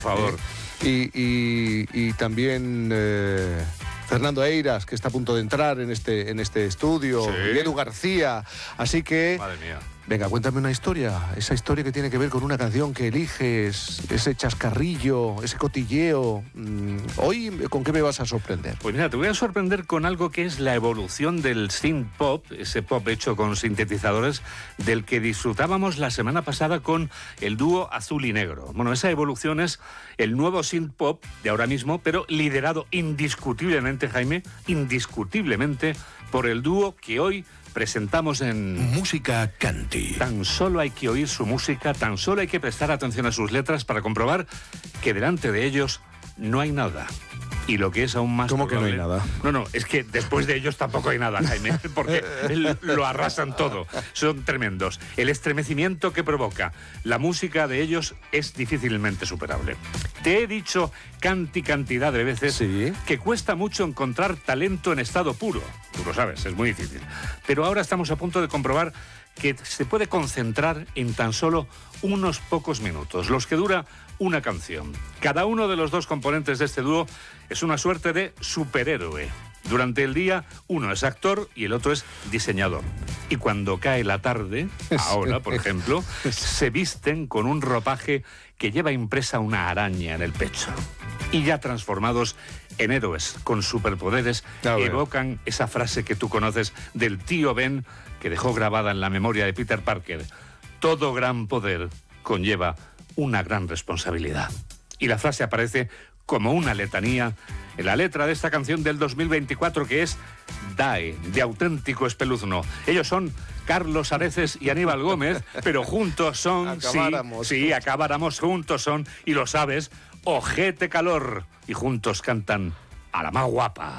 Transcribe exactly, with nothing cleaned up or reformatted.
Por favor. Y, y, y también eh, Fernando Eiras, que está a punto de entrar en este, en este estudio, Sí. y Edu García. Así que, Madre mía. venga, cuéntame una historia. Esa historia que tiene que ver con una canción que eliges, ese chascarrillo, ese cotilleo. Mm, Hoy, ¿con qué me vas a sorprender? Pues mira, te voy a sorprender con algo que es la evolución del synth pop, ese pop hecho con sintetizadores, del que disfrutábamos la semana pasada con el dúo Azul y Negro. Bueno, esa evolución es el nuevo synth pop de ahora mismo, pero liderado indiscutiblemente, Jaime, indiscutiblemente por el dúo que hoy presentamos en Música Canti. Tan solo hay que oír su música, tan solo hay que prestar atención a sus letras para comprobar que delante de ellos no hay nada. Y lo que es aún más ¿Cómo que no hay probable- nada? No, no, es que después de ellos tampoco hay nada, Jaime, porque l- lo arrasan todo. Son tremendos. El estremecimiento que provoca la música de ellos es difícilmente superable. Te he dicho canti cantidad de veces Sí. que cuesta mucho encontrar talento en estado puro. Tú lo sabes, es muy difícil. Pero ahora estamos a punto de comprobar que se puede concentrar en tan solo unos pocos minutos, los que dura una canción. Cada uno de los dos componentes de este dúo es una suerte de superhéroe. Durante el día, uno es actor y el otro es diseñador. Y cuando cae la tarde, ahora, por ejemplo, se visten con un ropaje que lleva impresa una araña en el pecho. Y ya transformados en héroes con superpoderes, A ver. evocan esa frase que tú conoces del tío Ben, que dejó grabada en la memoria de Peter Parker. Todo gran poder conlleva una gran responsabilidad. Y la frase aparece como una letanía en la letra de esta canción del dos mil veinticuatro, que es DAE, de auténtico espeluzno. Ellos son Carlos Areces y Aníbal Gómez, pero juntos son... sí, Acabáramos. Sí, acabáramos juntos son, y lo sabes, Ojete Calor. Y juntos cantan A la más guapa.